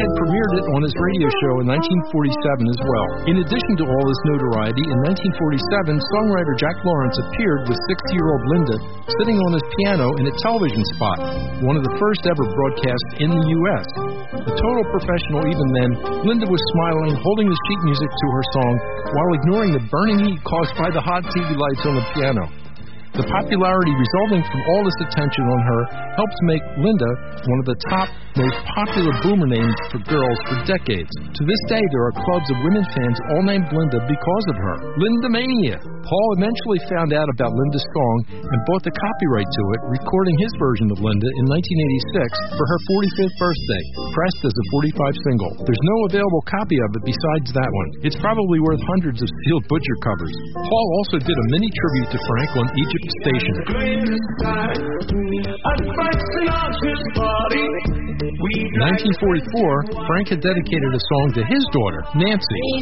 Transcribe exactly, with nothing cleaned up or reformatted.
had premiered it on his radio show in nineteen forty-seven as well. In addition to all this notoriety, in nineteen forty-seven, songwriter Jack Lawrence appeared with sixty-year-old Linda sitting on his piano in a television spot, one of the first ever broadcast in the U S A total professional even then, Linda was smiling, holding the sheet music to her song, while ignoring the burning heat caused by the hot T V lights on the piano. The popularity resulting from all this attention on her helped make Linda one of the top, most popular boomer names for girls for decades. To this day, there are clubs of women fans all named Linda because of her. Linda Mania. Paul eventually found out about Linda's song and bought the copyright to it, recording his version of Linda in nineteen eighty-six for her forty-fifth birthday, pressed as a forty-five single. There's no available copy of it besides that one. It's probably worth hundreds of sealed butcher covers. Paul also did a mini tribute to Frank on Egypt Station. In nineteen forty-four, Frank had dedicated a song to his daughter, Nancy.